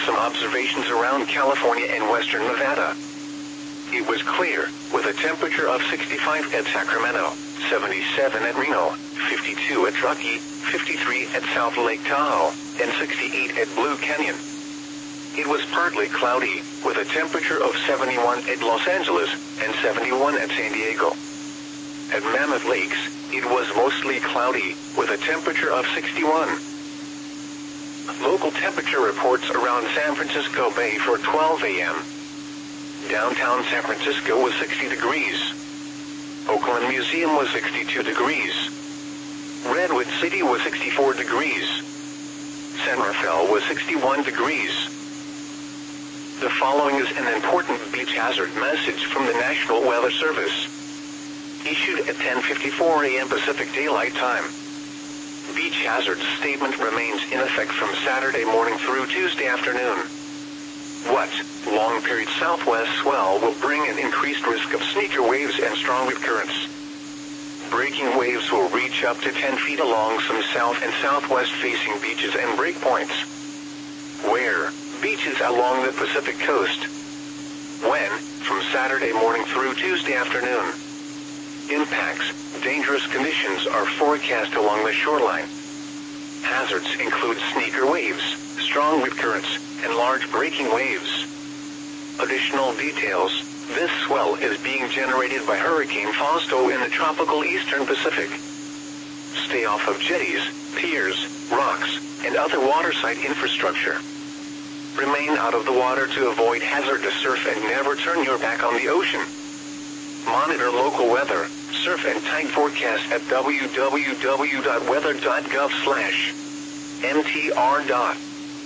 some observations around California and western Nevada. It was clear, with a temperature of 65 at Sacramento, 77 at Reno, 52 at Truckee, 53 at South Lake Tahoe, and 68 at Blue Canyon. It was partly cloudy, with a temperature of 71 at Los Angeles and 71 at San Diego. At Mammoth Lakes, it was mostly cloudy, with a temperature of 61. Local temperature reports around San Francisco Bay for 12 a.m. Downtown San Francisco was 60 degrees. Oakland Museum was 62 degrees. Redwood City was 64 degrees. San Rafael was 61 degrees. The following is an important beach hazard message from the National Weather Service. Issued at 10:54 a.m. Pacific Daylight Time. Beach hazard statement remains in effect from Saturday morning through Tuesday afternoon. What? Long period southwest swell will bring an increased risk of sneaker waves and strong wind currents. Breaking waves will reach up to 10 feet along some south and southwest facing beaches and breakpoints. Where? Beaches along the Pacific coast. When? From Saturday morning through Tuesday afternoon. Impacts. Dangerous conditions are forecast along the shoreline. Hazards include sneaker waves, strong wind currents, and large breaking waves. Additional details. This swell is being generated by Hurricane Fausto in the tropical eastern Pacific. Stay off of jetties, piers, rocks, and other waterside infrastructure. Remain out of the water to avoid hazardous surf and never turn your back on the ocean. Monitor local weather, surf and tide forecast at www.weather.gov/mtr.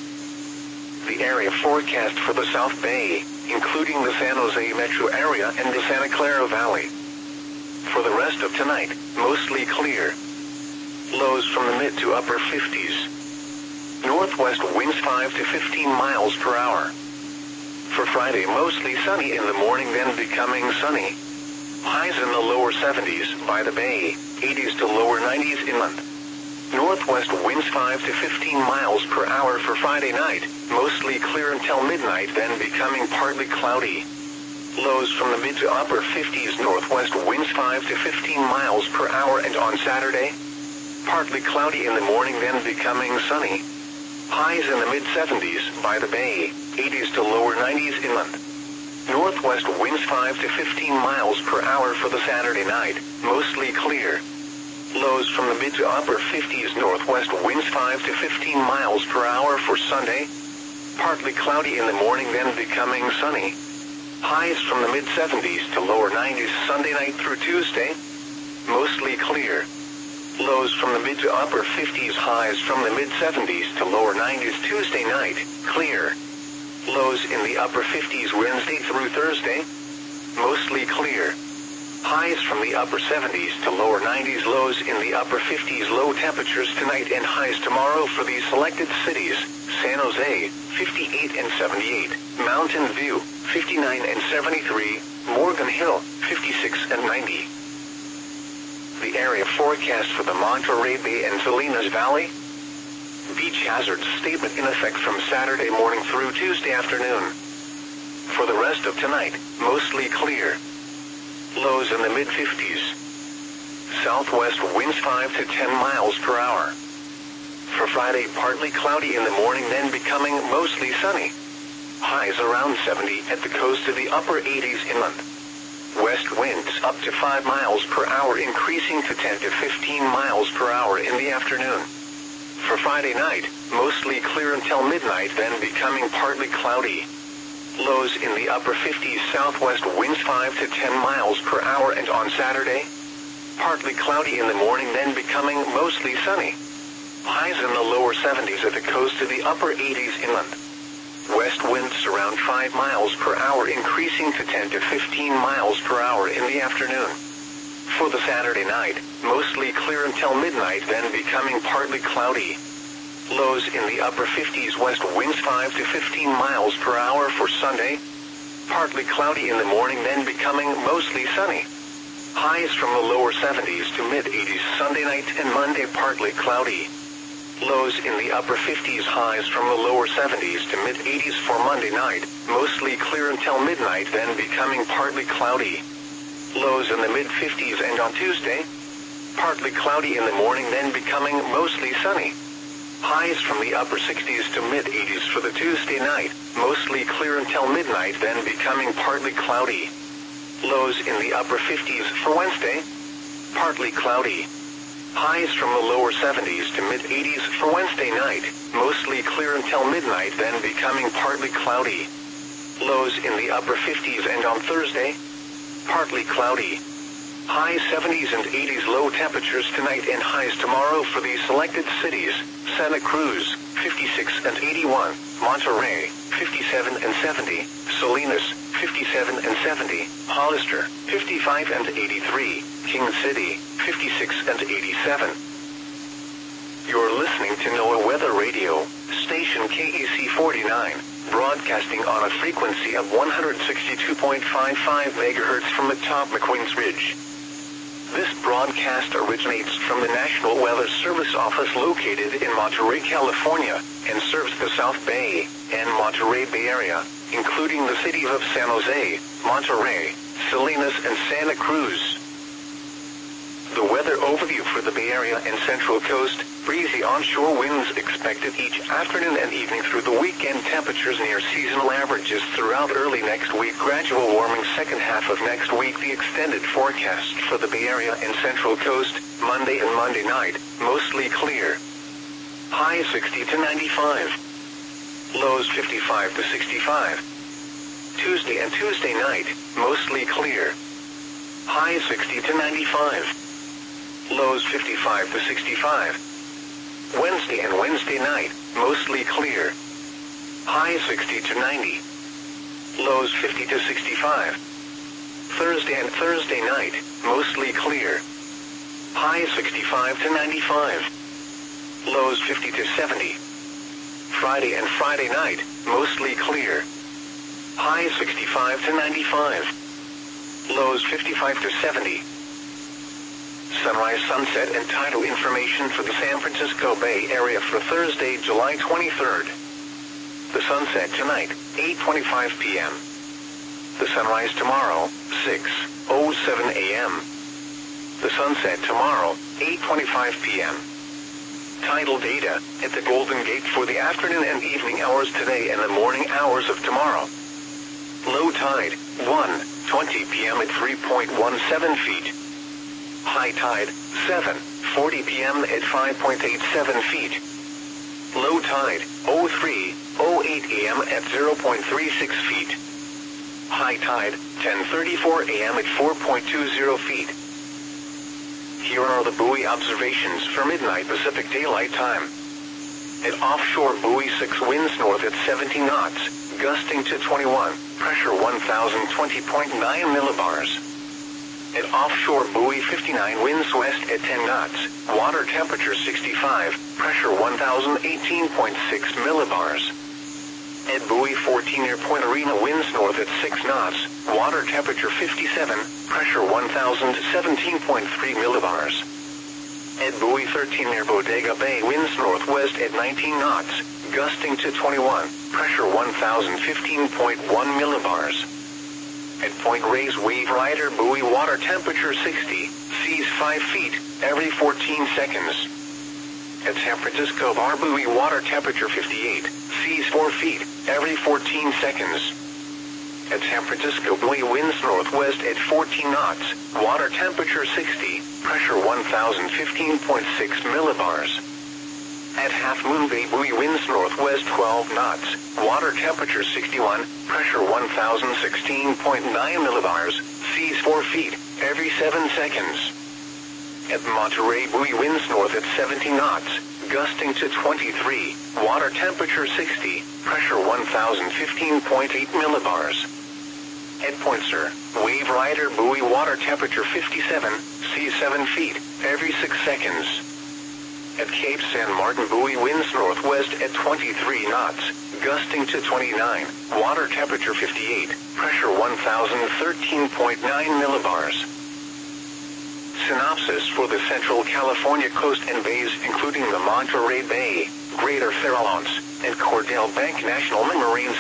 The area forecast for the South Bay, including the San Jose metro area and the Santa Clara Valley. For the rest of tonight, mostly clear. Lows from the mid to upper 50s. Northwest winds 5 to 15 miles per hour. For Friday, mostly sunny in the morning, then becoming sunny. Highs in the lower 70s by the bay, 80s to lower 90s inland. Northwest winds 5 to 15 miles per hour for Friday night, mostly clear until midnight, then becoming partly cloudy. Lows from the mid to upper 50s. Northwest winds 5 to 15 miles per hour, and on Saturday, partly cloudy in the morning, then becoming sunny. Highs in the mid-70s by the bay, 80s to lower 90s inland. Northwest winds 5 to 15 miles per hour for the Saturday night, mostly clear. Lows from the mid to upper 50s. Northwest winds 5 to 15 miles per hour for Sunday. Partly cloudy in the morning, then becoming sunny. Highs from the mid-70s to lower 90s Sunday night through Tuesday. Mostly clear. Lows from the mid to upper 50s. Highs from the mid-70s to lower 90s Tuesday night, clear. Lows in the upper 50s Wednesday through Thursday. Mostly clear. Highs from the upper 70s to lower 90s. Lows in the upper 50s. Low temperatures tonight and highs tomorrow for these selected cities: San Jose, 58 and 78, Mountain View, 59 and 73, Morgan Hill, 56 and 90. The area forecast for the Monterey Bay and Salinas Valley. Beach hazard statement in effect from Saturday morning through Tuesday afternoon. For the rest of tonight, mostly clear. Lows in the mid-50s. Southwest winds 5 to 10 miles per hour. For Friday, partly cloudy in the morning, then becoming mostly sunny. Highs around 70 at the coast to the upper 80s inland. West winds up to 5 miles per hour, increasing to 10 to 15 miles per hour in the afternoon. For Friday night, mostly clear until midnight, then becoming partly cloudy. Lows in the upper 50s. Southwest winds 5 to 10 miles per hour, and on Saturday, partly cloudy in the morning, then becoming mostly sunny. Highs in the lower 70s at the coast to the upper 80s inland. West winds around 5 miles per hour, increasing to 10 to 15 miles per hour in the afternoon. For the Saturday night, mostly clear until midnight, then becoming partly cloudy. Lows in the upper 50s. West winds 5 to 15 miles per hour for Sunday. Partly cloudy in the morning, then becoming mostly sunny. Highs from the lower 70s to mid-80s Sunday night and Monday, partly cloudy. Lows in the upper 50s, highs from the lower 70s to mid-80s for Monday night, mostly clear until midnight, then becoming partly cloudy. Lows in the mid-50s, and on Tuesday, partly cloudy in the morning, then becoming mostly sunny. Highs from the upper 60s to mid-80s for the Tuesday night, mostly clear until midnight, then becoming partly cloudy. Lows in the upper 50s for Wednesday, partly cloudy. Highs from the lower 70s to mid-80s for Wednesday night, mostly clear until midnight, then becoming partly cloudy. Lows in the upper 50s, and on Thursday, partly cloudy. Highs 70s and 80s, low temperatures tonight and highs tomorrow for these selected cities: Santa Cruz, 56 and 81, Monterey, 57 and 70, Salinas, 57 and 70, Hollister, 55 and 83, King City, 56 and 87. You're listening to NOAA Weather Radio, station KEC 49, broadcasting on a frequency of 162.55 MHz from atop McQueen's Ridge. This broadcast originates from the National Weather Service office located in Monterey, California, and serves the South Bay and Monterey Bay Area, including the cities of San Jose, Monterey, Salinas, and Santa Cruz. The weather overview for the Bay Area and Central Coast: breezy onshore winds expected each afternoon and evening through the weekend. Temperatures near seasonal averages throughout early next week. Gradual warming second half of next week. The extended forecast for the Bay Area and Central Coast: Monday and Monday night, mostly clear. Highs 60 to 95. Lows 55 to 65. Tuesday and Tuesday night, mostly clear. Highs 60 to 95. Lows 55 to 65. Wednesday and Wednesday night, mostly clear. Highs 60 to 90. Lows 50 to 65. Thursday and Thursday night, mostly clear. Highs 65 to 95. Lows 50 to 70. Friday and Friday night, mostly clear. Highs 65 to 95. Lows 55 to 70. Sunrise, sunset, and tidal information for the San Francisco Bay Area for Thursday, July 23rd. The sunset tonight, 8:25 p.m. The sunrise tomorrow, 6:07 a.m. The sunset tomorrow, 8:25 p.m. Tidal data at the Golden Gate for the afternoon and evening hours today and the morning hours of tomorrow. Low tide, 1:20 p.m. at 3.17 feet. High tide, 7:40 p.m. at 5.87 feet. Low tide, 03:08 a.m. at 0.36 feet. High tide, 10:34 a.m. at 4.20 feet. Here are the buoy observations for midnight Pacific Daylight Time. At offshore buoy 6, winds north at 70 knots, gusting to 21, pressure 1020.9 millibars. At offshore buoy 59, winds west at 10 knots, water temperature 65, pressure 1018.6 millibars. At buoy 14 near Point Arena, winds north at 6 knots, water temperature 57, pressure 1017.3 millibars. At buoy 13 near Bodega Bay, winds northwest at 19 knots, gusting to 21, pressure 1015.1 millibars. At Point Reyes Wave Rider buoy, water temperature 60, seas 5 feet, every 14 seconds. At San Francisco Bar buoy, water temperature 58, seas 4 feet, every 14 seconds. At San Francisco buoy, winds northwest at 14 knots, water temperature 60, pressure 1015.6 millibars. At Half Moon Bay buoy, winds northwest 12 knots, water temperature 61, pressure 1016.9 millibars, seas 4 feet, every 7 seconds. At Monterey buoy, winds north at 70 knots, gusting to 23, water temperature 60, pressure 1015.8 millibars. At Point Sur, Wave Rider buoy, water temperature 57, seas 7 feet, every 6 seconds. At Cape San Martin buoy, winds northwest at 23 knots, gusting to 29, water temperature 58, pressure 1013.9 millibars. Synopsis for the Central California coast and bays including the Monterey Bay, Greater Farallones, and Cordell Bank National Marine